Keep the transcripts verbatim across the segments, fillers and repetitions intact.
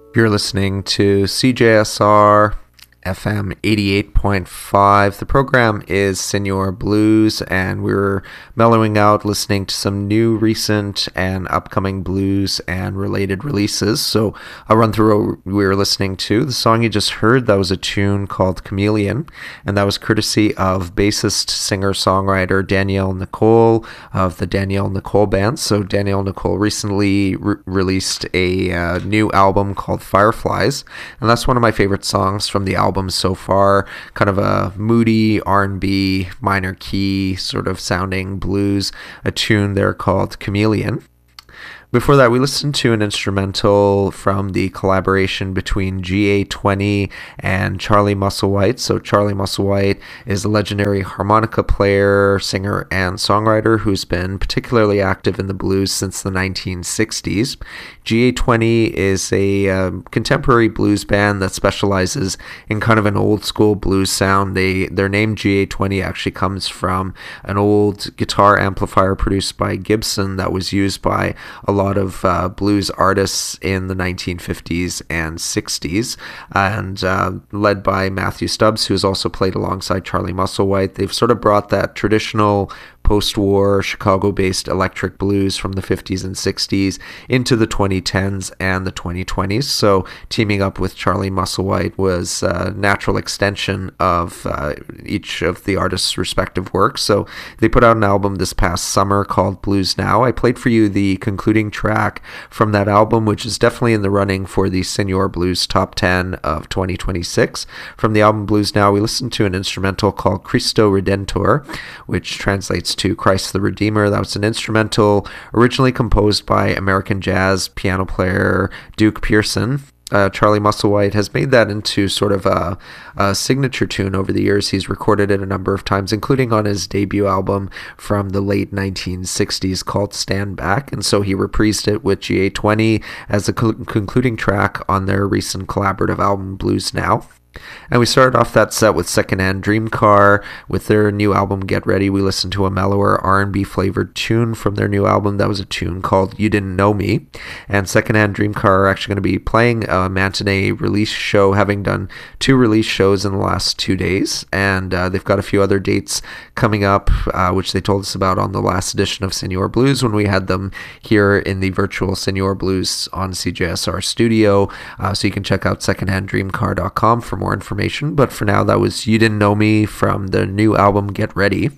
You're listening to C J S R F M eighty-eight point five. The program is Senor Blues, and we're mellowing out listening to some new, recent, and upcoming blues and related releases. So I'll run through what we were listening to. The song you just heard, that was a tune called Chameleon, and that was courtesy of bassist, singer-songwriter Danielle Nicole of the Danielle Nicole Band. So Danielle Nicole recently re- released a uh, new album called Fireflies, and that's one of my favorite songs from the album so far. Kind of a moody R and B, minor key sort of sounding blues, a tune there called Chameleon. Before that, we listened to an instrumental from the collaboration between G A twenty and Charlie Musselwhite. So Charlie Musselwhite is a legendary harmonica player, singer, and songwriter who's been particularly active in the blues since the nineteen sixties. G A twenty is a um, contemporary blues band that specializes in kind of an old school blues sound. They Their name G A twenty actually comes from an old guitar amplifier produced by Gibson that was used by a lot of uh, blues artists in the nineteen fifties and sixties, and uh, led by Matthew Stubbs, who has also played alongside Charlie Musselwhite. They've sort of brought that traditional post-war Chicago-based electric blues from the fifties and sixties into the twenty tens and the twenty twenties. So teaming up with Charlie Musselwhite was a natural extension of uh, each of the artists' respective works. So they put out an album this past summer called Blues Now. I played for you the concluding track from that album, which is definitely in the running for the Senor Blues Top ten of twenty twenty-six. From the album Blues Now, we listened to an instrumental called Cristo Redentor, which translates to Christ the Redeemer. That was an instrumental originally composed by American jazz piano player Duke Pearson. Uh, Charlie Musselwhite has made that into sort of a, a signature tune over the years. He's recorded it a number of times, including on his debut album from the late nineteen sixties called Stand Back, and so he reprised it with G A twenty as a co- concluding track on their recent collaborative album Blues Now. And we started off that set with Secondhand Dream Car with their new album Get Ready. We listened to a mellower R and B flavored tune from their new album. That was a tune called You Didn't Know Me. And Secondhand Dream Car are actually going to be playing a matinee release show, having done two release shows in the last two days. And uh, they've got a few other dates coming up, uh, which they told us about on the last edition of Senor Blues when we had them here in the virtual Senor Blues on C J S R studio. Uh, so you can check out secondhand dream car dot com for more information. But for now, that was You Didn't Know Me from the new album Get Ready.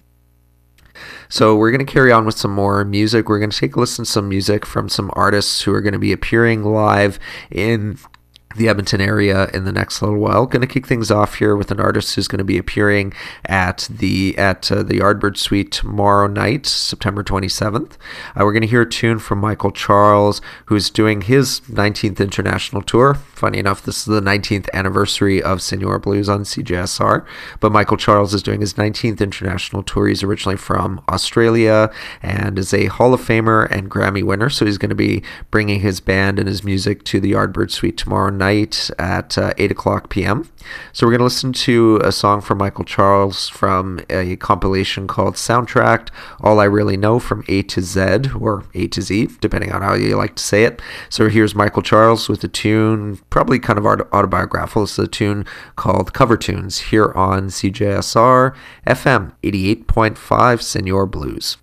So we're going to carry on with some more music. We're going to take a listen to some music from some artists who are going to be appearing live in the Edmonton area in the next little while. Going to kick things off here with an artist who's going to be appearing at the at uh, the Yardbird Suite tomorrow night, September twenty-seventh. Uh, we're going to hear a tune from Michael Charles, who's doing his nineteenth international tour. Funny enough, this is the nineteenth anniversary of Senor Blues on C J S R, but Michael Charles is doing his nineteenth international tour. He's originally from Australia and is a Hall of Famer and Grammy winner, so he's going to be bringing his band and his music to the Yardbird Suite tomorrow night. night at uh, eight o'clock p.m. So we're going to listen to a song from Michael Charles from a compilation called Soundtracked, All I Really Know from A to Z, or A to Z, depending on how you like to say it. So here's Michael Charles with a tune, probably kind of autobiographical. It's a tune called Cover Tunes here on C J S R F M eighty-eight point five Senor Blues.